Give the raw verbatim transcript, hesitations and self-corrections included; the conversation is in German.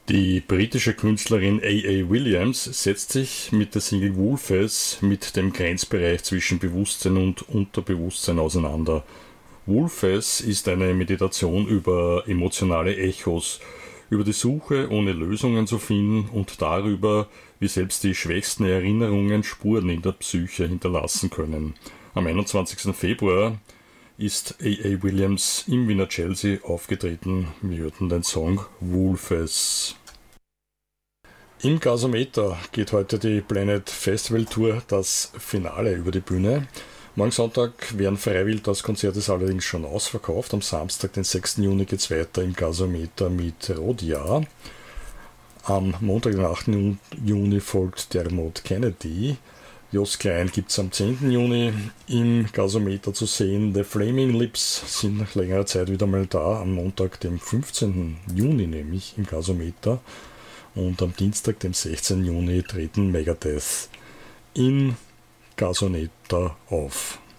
Die britische Künstlerin A A. Williams setzt sich mit der Single Wolfes mit dem Grenzbereich zwischen Bewusstsein und Unterbewusstsein auseinander. Wolfes ist eine Meditation über emotionale Echos, über die Suche, ohne Lösungen zu finden und darüber, wie selbst die schwächsten Erinnerungen Spuren in der Psyche hinterlassen können. Am einundzwanzigsten Februar ist A A. Williams im Wiener Chelsea aufgetreten. Wir hörten den Song Wolfes. Im Gasometer geht heute die Planet Festival Tour, das Finale, über die Bühne. Morgen Sonntag wären Freiwild, das Konzert ist allerdings schon ausverkauft. Am Samstag, den sechsten Juni, geht es weiter im Gasometer mit Rodia. Am Montag, den achten Juni, folgt Dermot Kennedy. Jos Klein gibt es am zehnten Juni im Gasometer zu sehen. The Flaming Lips sind nach längerer Zeit wieder mal da. Am Montag, dem fünfzehnten Juni, nämlich im Gasometer. Und am Dienstag, dem sechzehnten Juni, treten Megadeth in Gasometer auf.